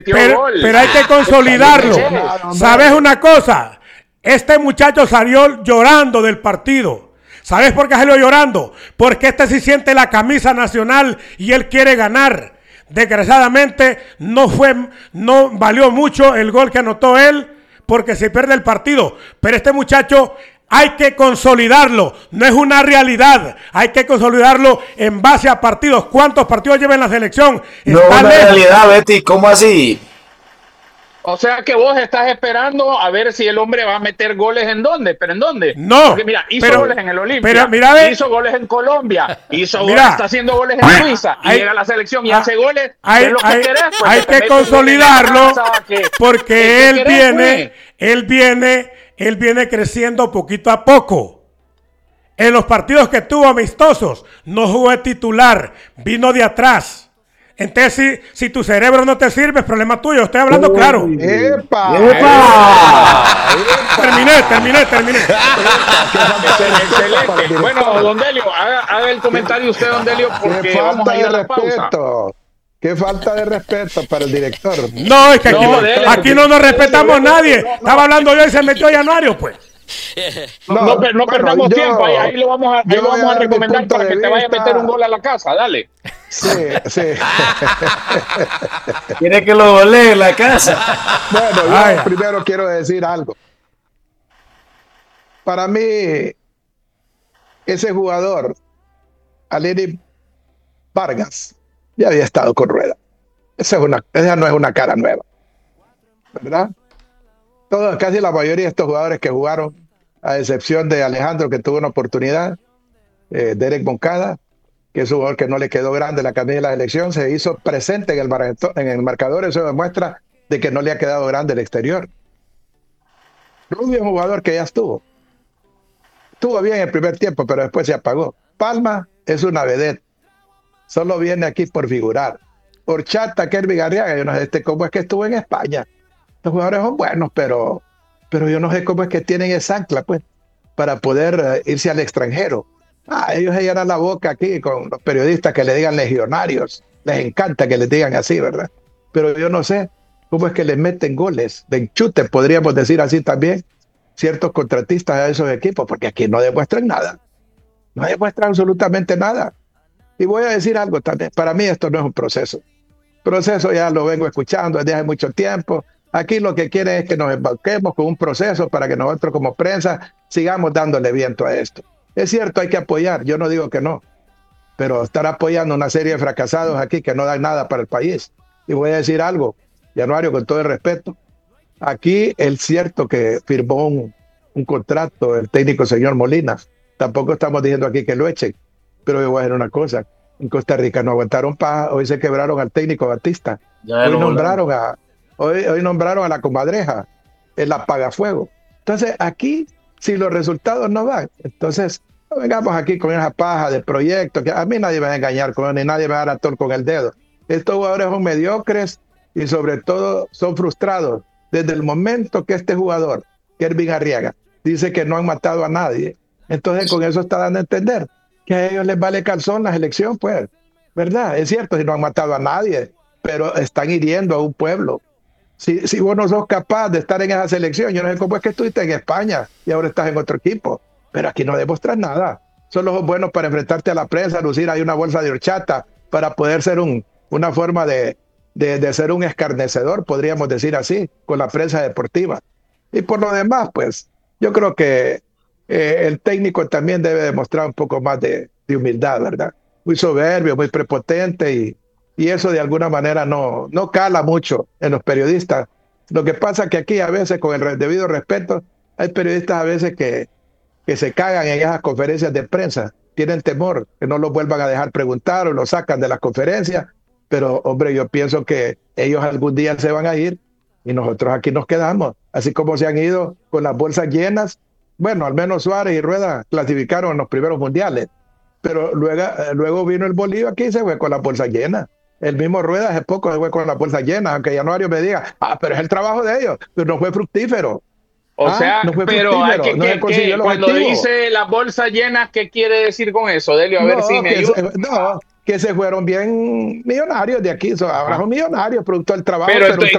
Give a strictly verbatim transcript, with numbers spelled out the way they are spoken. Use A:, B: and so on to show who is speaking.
A: pero, pero hay que consolidarlo. ¿Sabes una cosa? Este muchacho salió llorando del partido. ¿Sabes por qué salió llorando? Porque este sí siente la camisa nacional y él quiere ganar. Desgraciadamente no fue, no valió mucho el gol que anotó él porque se pierde el partido. Pero este muchacho hay que consolidarlo. No es una realidad. Hay que consolidarlo en base a partidos. ¿Cuántos partidos lleva en la selección?
B: No es una realidad, Betty. ¿Cómo así?
C: O sea que vos estás esperando a ver si el hombre va a meter goles en dónde, pero en dónde.
A: No.
C: Porque mira, hizo
A: pero,
C: goles en el Olimpia,
A: pero, mira,
C: hizo goles en Colombia, hizo
A: mira,
C: goles, está haciendo goles en Suiza, y
A: hay,
C: llega a la selección y
A: hay,
C: hace goles.
A: Hay,
C: es lo que
A: hay,
C: querés, pues,
A: hay que, que consolidarlo que, porque que él querés, viene, pues. él viene, él viene creciendo poquito a poco. En los partidos que tuvo amistosos, no jugó de titular, vino de atrás. Entonces, si, si tu cerebro no te sirve, es problema tuyo. Estoy hablando Uy, claro.
D: ¡Epa!
A: ¡Epa! Terminé, terminé, terminé.
C: Excelente. Bueno, don Delio, haga, haga el comentario usted, don Delio, porque vamos a ir a la pausa.
D: Qué falta de respeto para el director.
A: No, es que aquí no, no, Delio, aquí no nos respetamos Delio, nadie. No, no. Estaba hablando yo y se metió Januario, pues.
C: No, no, no, no bueno, perdamos yo, tiempo, ahí, ahí lo vamos a, ahí lo vamos a recomendar para que vista. te vaya a meter un gol a la casa, dale.
D: Sí, sí.
B: Quiere que lo golee en la casa.
D: Bueno, yo Ay. primero quiero decir algo. Para mí, ese jugador, Aleni Vargas, ya había estado con Rueda. Esa, es una, esa no es una cara nueva, ¿verdad? Todos, casi la mayoría de estos jugadores que jugaron, a excepción de Alejandro, que tuvo una oportunidad, eh, Derek Moncada, que es un jugador que no le quedó grande la camisa de la selección, se hizo presente en el, mar en el marcador, eso demuestra de que no le ha quedado grande el exterior. Rubio es un jugador que ya estuvo. Estuvo bien el primer tiempo, pero después se apagó. Palma es una vedette. Solo viene aquí por figurar. Horchata, Kervin Arriaga, yo no sé este, cómo es que estuvo en España. Los jugadores son buenos, pero, pero yo no sé cómo es que tienen esa ancla, pues, para poder uh, irse al extranjero. Ah, ellos se llenan la boca aquí con los periodistas que le digan legionarios. Les encanta que les digan así, ¿verdad? Pero yo no sé cómo es que les meten goles de enchute, podríamos decir así también, ciertos contratistas a esos equipos, porque aquí no demuestran nada. No demuestran absolutamente nada. Y voy a decir algo también. Para mí esto no es un proceso. Proceso ya lo vengo escuchando desde hace mucho tiempo. Aquí lo que quieren es que nos embarquemos con un proceso para que nosotros como prensa sigamos dándole viento a esto. Es cierto, hay que apoyar, yo no digo que no, pero estar apoyando una serie de fracasados aquí que no dan nada para el país. Y voy a decir algo, Januario, con todo el respeto, aquí es cierto que firmó un, un contrato el técnico señor Molina, tampoco estamos diciendo aquí que lo echen, pero yo voy a decir una cosa, en Costa Rica no aguantaron paja, hoy se quebraron al técnico Batista, ya hoy nombraron a... Hoy, hoy nombraron a la comadreja, el apagafuego. Entonces, aquí, si los resultados no van, entonces, no vengamos aquí con esa paja de proyectos, que a mí nadie me va a engañar con ni nadie me va a dar atol con el dedo. Estos jugadores son mediocres y sobre todo son frustrados. Desde el momento que este jugador, Kervin Arriaga, dice que no han matado a nadie, entonces con eso está dando a entender que a ellos les vale calzón la selección, pues, ¿verdad? Es cierto, si no han matado a nadie, pero están hiriendo a un pueblo. Si, si vos no sos capaz de estar en esa selección, yo no sé cómo es que estuviste en España y ahora estás en otro equipo, pero aquí no demuestras nada. Solo sos bueno para enfrentarte a la prensa, lucir ahí una bolsa de horchata para poder ser un, una forma de, de, de ser un escarnecedor, podríamos decir así, con la prensa deportiva. Y por lo demás, pues, yo creo que eh, el técnico también debe demostrar un poco más de, de humildad, ¿verdad? Muy soberbio, muy prepotente y Y eso de alguna manera no, no cala mucho en los periodistas. Lo que pasa es que aquí a veces, con el debido respeto, hay periodistas a veces que, que se cagan en esas conferencias de prensa. Tienen temor que no los vuelvan a dejar preguntar o los sacan de las conferencias. Pero, hombre, yo pienso que ellos algún día se van a ir y nosotros aquí nos quedamos. Así como se han ido con las bolsas llenas. Bueno, al menos Suárez y Rueda clasificaron en los primeros mundiales. Pero luego, luego vino el Bolívar aquí y se fue con las bolsas llenas. El mismo Rueda hace poco se fue con la bolsa llena, aunque Januario me diga, ah, pero es el trabajo de ellos, pero no fue fructífero.
C: O
D: ah,
C: sea,
D: no fue
C: pero hay que,
D: no
C: que, que cuando dice las bolsas llenas, ¿qué quiere decir con eso, Delio? A
D: no,
C: ver si me ayuda.
D: Se, no, que se fueron bien millonarios de aquí, ahora son millonarios, producto del trabajo.
C: Pero,
D: pero